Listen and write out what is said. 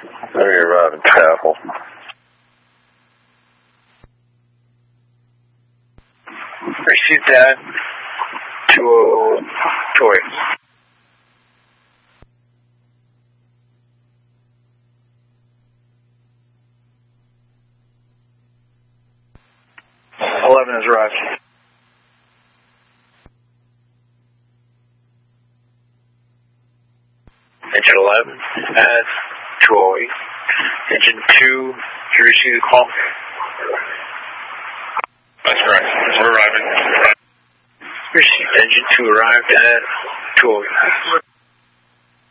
Let me arrive in Chapel. Receive that. 20 Toy. Eleven has arrived. Engine 11 at Troy. Engine 2, you receive the call? That's correct. We're arriving. Received. Engine 2 arrived at Troy.